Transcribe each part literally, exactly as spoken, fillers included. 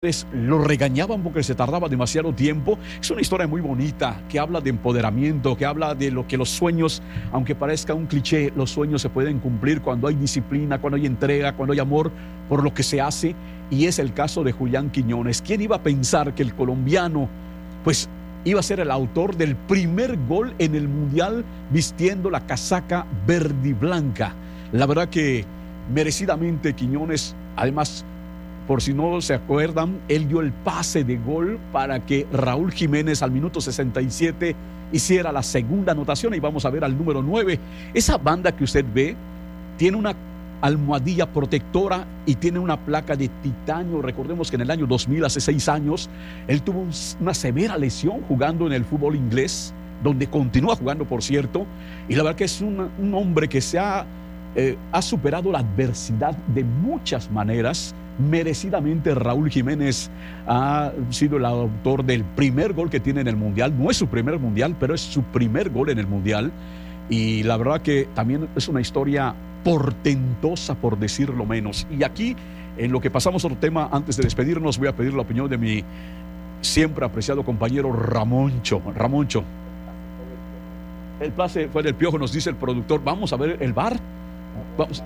Lo regañaban porque se tardaba demasiado tiempo. Es una historia muy bonita que habla de empoderamiento, que habla de lo que los sueños, aunque parezca un cliché, los sueños se pueden cumplir cuando hay disciplina, cuando hay entrega, cuando hay amor por lo que se hace. Y es el caso de Julián Quiñones. ¿Quién iba a pensar que el colombiano pues iba a ser el autor del primer gol en el Mundial vistiendo la casaca verde y blanca? La verdad que merecidamente Quiñones, además, por si no se acuerdan, él dio el pase de gol para que Raúl Jiménez al minuto sesenta y siete hiciera la segunda anotación. Y vamos a ver al número nueve. Esa banda que usted ve tiene una almohadilla protectora y tiene una placa de titanio. Recordemos que en el año dos mil, hace seis años, él tuvo un, una severa lesión jugando en el fútbol inglés, donde continúa jugando, por cierto. Y la verdad que es un, un hombre que se ha, eh, ha superado la adversidad de muchas maneras. Merecidamente Raúl Jiménez ha sido el autor del primer gol que tiene en el Mundial. No es su primer Mundial, pero es su primer gol en el Mundial. Y la verdad que también es una historia portentosa, por decirlo menos. Y aquí, en lo que pasamos a otro tema, antes de despedirnos, voy a pedir la opinión de mi siempre apreciado compañero Ramoncho. Ramoncho, el pase fue del Piojo, nos dice el productor. Vamos a ver el V A R. Vamos.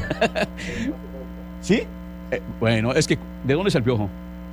¿Sí? Eh, bueno, es que, ¿de dónde es el Piojo?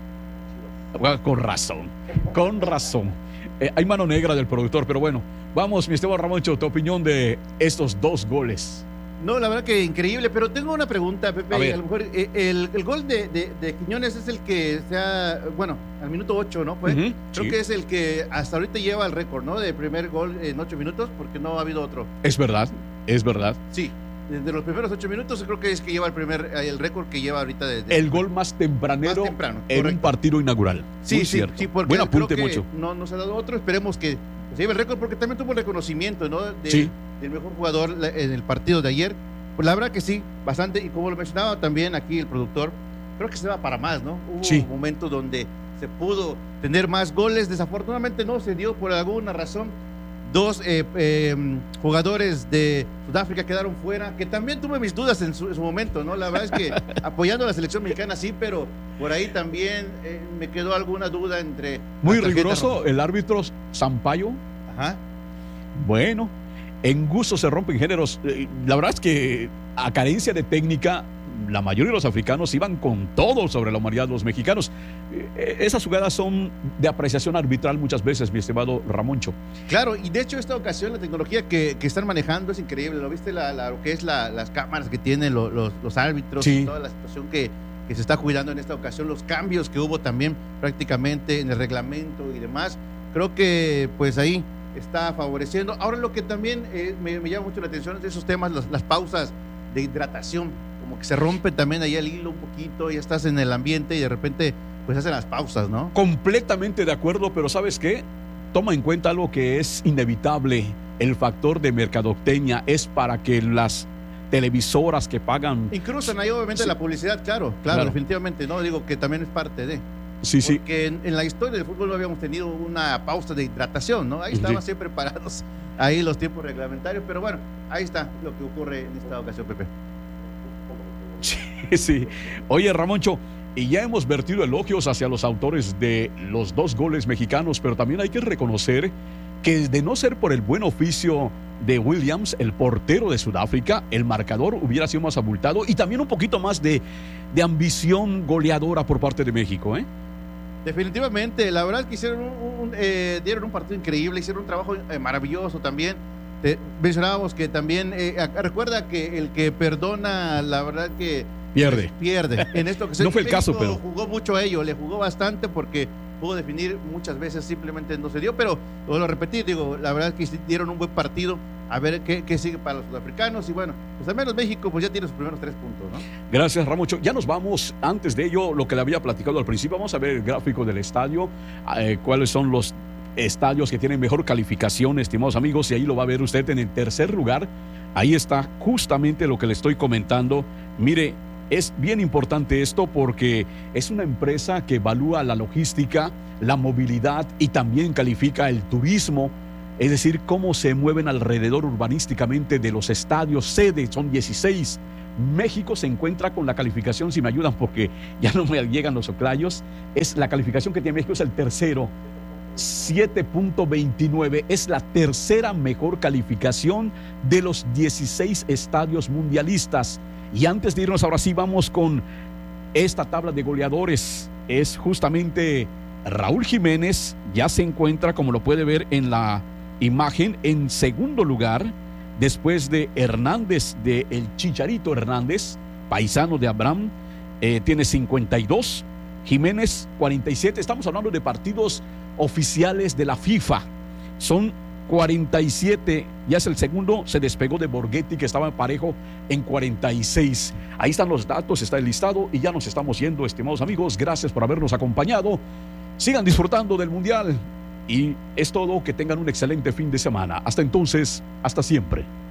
Bueno, con razón, con razón. Eh, hay mano negra del productor, pero bueno, vamos, mi estimado Ramoncho, tu opinión de estos dos goles. No, la verdad que increíble, pero tengo una pregunta, Pepe. A, a lo mejor eh, el, el gol de, de, de Quiñones es el que sea, bueno, al minuto ocho, ¿no? Fue, uh-huh, creo sí. que es el que hasta ahorita lleva el récord, ¿no? De primer gol en ocho minutos, porque no ha habido otro. Es verdad, es verdad. Sí. De los primeros ocho minutos creo que es que lleva el primer el récord que lleva ahorita de, de el gol más tempranero más temprano, en correcto. Un partido inaugural. Sí, Muy sí, cierto. sí, porque buen apunte, creo que mucho. No nos ha dado otro, esperemos que se lleve el récord porque también tuvo reconocimiento, ¿no? De, sí. Del mejor jugador en el partido de ayer. Pues la verdad que sí, bastante, y como lo mencionaba también aquí el productor, creo que se va para más, ¿no? Hubo sí. momentos donde se pudo tener más goles, desafortunadamente no se dio por alguna razón. Dos eh, eh, jugadores de Sudáfrica quedaron fuera, que también tuve mis dudas en su, en su momento, ¿no? La verdad es que apoyando a la selección mexicana sí, pero por ahí también eh, me quedó alguna duda entre... Muy riguroso roja. El árbitro Sampaio. Ajá. Bueno, en gusto se rompen géneros. La verdad es que a carencia de técnica, la mayoría de los africanos iban con todo sobre la humanidad de los mexicanos. Esas jugadas son de apreciación arbitral muchas veces, mi estimado Ramoncho. Claro, y de hecho esta ocasión la tecnología que, que están manejando es increíble. ¿Lo viste? La, la, lo que es la, las cámaras que tienen los, los, los árbitros, sí. toda la situación que, que se está cuidando en esta ocasión, los cambios que hubo también prácticamente en el reglamento y demás. Creo que pues ahí está favoreciendo. Ahora lo que también eh, me, me llama mucho la atención es de esos temas, las, las pausas de hidratación, como que se rompe también ahí el hilo un poquito, ya estás en el ambiente y de repente pues hacen las pausas, ¿no? Completamente de acuerdo, pero ¿sabes qué? Toma en cuenta algo que es inevitable, el factor de mercadotecnia es para que las televisoras que pagan... Incluso ahí obviamente sí. la publicidad, claro, claro, claro, definitivamente, ¿no? Digo que también es parte de... Sí, sí. Porque en, en la historia del fútbol no habíamos tenido una pausa de hidratación, ¿no? Ahí estaban sí. siempre parados, ahí los tiempos reglamentarios, pero bueno, ahí está lo que ocurre en esta ocasión, Pepe. Sí, sí. Oye, Ramoncho, y ya hemos vertido elogios hacia los autores de los dos goles mexicanos, pero también hay que reconocer que de no ser por el buen oficio de Williams, el portero de Sudáfrica, el marcador hubiera sido más abultado y también un poquito más de, de ambición goleadora por parte de México, ¿eh? Definitivamente, la verdad es que hicieron un, un, eh, dieron un partido increíble, hicieron un trabajo eh, maravilloso también. Te, mencionábamos que también, eh, recuerda que el que perdona, la verdad que pierde. Pues, pierde. En esto que no fue el caso, pero jugó mucho a ello, le jugó bastante porque pudo definir muchas veces, simplemente no se dio, pero lo repetí, digo, la verdad es que dieron un buen partido, a ver qué, qué sigue para los sudafricanos y bueno, pues al menos México pues ya tiene sus primeros tres puntos, ¿no? Gracias, Ramoncho. Ya nos vamos. Antes de ello, lo que le había platicado al principio, vamos a ver el gráfico del estadio, eh, cuáles son los estadios que tienen mejor calificación, estimados amigos, y ahí lo va a ver usted en el tercer lugar. Ahí está justamente lo que le estoy comentando. Mire, es bien importante esto porque es una empresa que evalúa la logística, la movilidad y también califica el turismo, es decir, cómo se mueven alrededor urbanísticamente de los estadios sede, son dieciséis México se encuentra con la calificación, si me ayudan porque ya no me llegan los oclayos, es la calificación que tiene México, es el tercero, siete punto veintinueve, es la tercera mejor calificación de los dieciséis estadios mundialistas. Y antes de irnos, ahora sí vamos con esta tabla de goleadores. Es justamente Raúl Jiménez, ya se encuentra, como lo puede ver en la imagen, en segundo lugar, después de Hernández, de el Chicharito Hernández, paisano de Abraham, eh, tiene cincuenta y dos, Jiménez cuarenta y siete. Estamos hablando de partidos oficiales de la FIFA, son cuarenta y siete, ya es el segundo, se despegó de Borghetti, que estaba en parejo en cuarenta y seis. Ahí están los datos, está el listado y ya nos estamos yendo, estimados amigos. Gracias por habernos acompañado. Sigan disfrutando del Mundial y es todo. Que tengan un excelente fin de semana. Hasta entonces, hasta siempre.